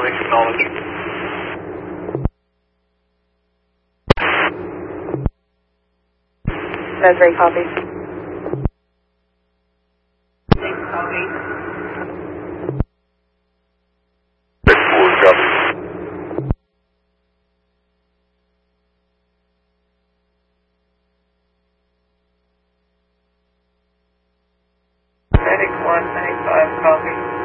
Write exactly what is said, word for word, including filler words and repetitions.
acknowledge. Desiree, copy. Thanks, copy. six four, copy. Medic one, Medic five, copy.